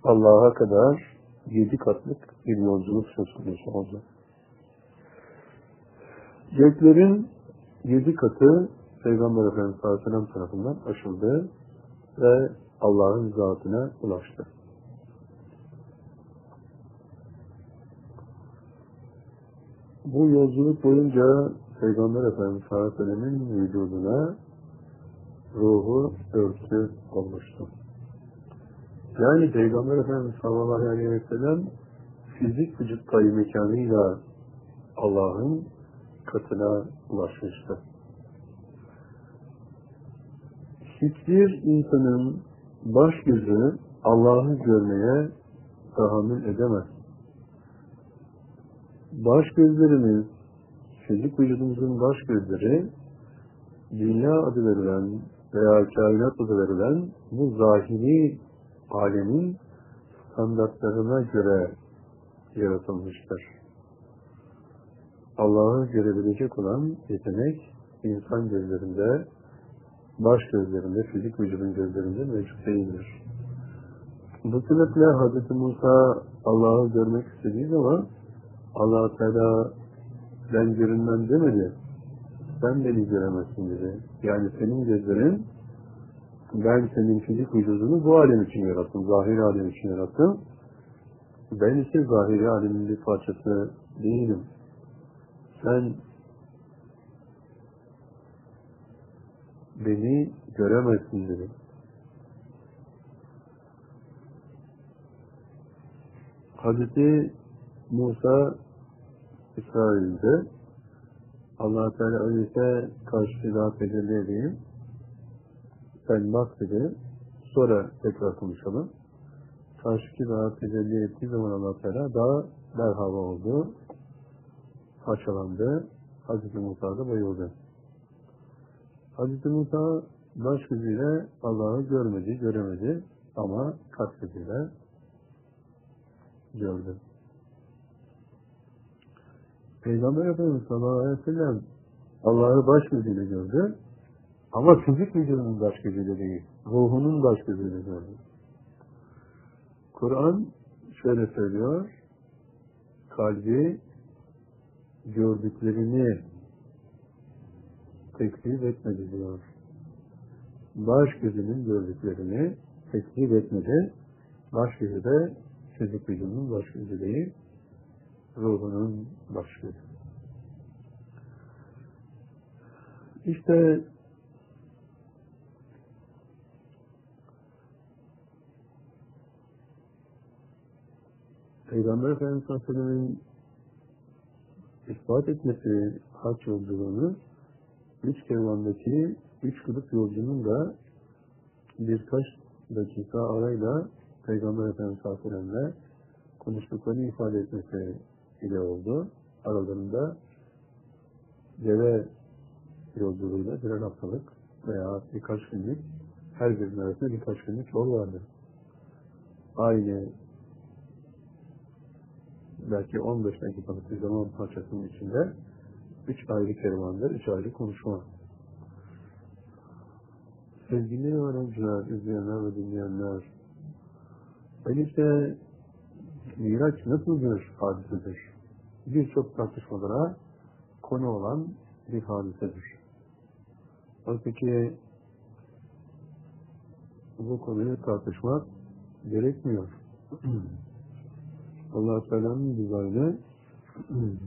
Allah'a kadar 7 katlık bir yolculuk söz konusu oldu. Göklerin 7 katı Peygamber Efendimiz sallallahu aleyhi ve sellem tarafından aşıldı ve Allah'ın zatına ulaştı. Bu yolculuk boyunca Peygamber Efendimiz sallallahu aleyhi ve sellemin vücuduna ruhu örtü olmuştu. Yani Peygamber Efendimiz sallallahu aleyhi ve sellem fizik vücut payı mekanıyla Allah'ın katına ulaşmıştı. Hiçbir insanın baş gözü Allah'ı görmeye tahammül edemez. Baş gözlerimiz, fizik vücudumuzun baş gözleri, dünya adı verilen veya kainat adı verilen bu zahiri alemin standartlarına göre yaratılmıştır. Allah'ı görebilecek olan yetenek insan gözlerinde, baş gözlerinde, fizik vücudun gözlerinde mevcut değildir. Bu sebeple Hz. Musa Allah'ı görmek istediği zaman Allah-u Teala ben görünmem demedi. Sen beni göremezsin dedi. Yani senin gözlerin, ben senin fizik vücudunu bu alem için yarattım, zahiri alem için yarattım. Ben ise zahiri alemin bir parçası değilim. Sen beni göremezsin dedi. Hazreti Musa İsrail'de Allah-u Teala öyleyse karşı daha tecelli edeyim. Sen bak dedi. Sonra tekrar konuşalım. Karşıki daha tecelli ettiği zaman Allah-u Teala daha merhaba oldu. Parçalandı. Hazreti Musa da bayıldı. Hazreti Musa baş gözüyle Allah'ı göremedi ama kalp gözüyle gördü. Peygamber Efendimiz sallallahu aleyhi ve sellem Allah'ı baş gözüyle gördü ama fizik vücudunun baş gözüyle değil, ruhunun baş gözüyle gördü. Kur'an şöyle söylüyor, kalbi gördüklerini tekzip etmedi diyor. Baş gözünün gördüklerini tekzip etmedi. Baş gözü de fizik vücudunun baş gözü değil, ruhunun baş gözü. İşte Peygamber Efendimiz sallallahu aleyhi ve sellem'in ispat etmesi hac yolculuğunu 3 kervandaki 3 grup yolcunun da birkaç dakika arayla Peygamber Efendimiz sallallahu aleyhi ve sellem'le konuştuklarını ifade etmesi ile oldu. Aralarında deve yolculuğuyla birer haftalık veya birkaç günlük, her birinin arasında birkaç günlük yol vardı. Aynı belki 15 dakikalık bir zaman parçasının içinde 3 ayrı kervandır, 3 ayrı konuşma. Sevgili öğrenciler, izleyenler ve dinleyenler, öyleyse Miraç nasıl bir hadisedir? Birçok tartışmalara konu olan bir hadisedir. Oysa ki bu konuyu tartışmak gerekmiyor. Allah-u Teala'nın dizaynı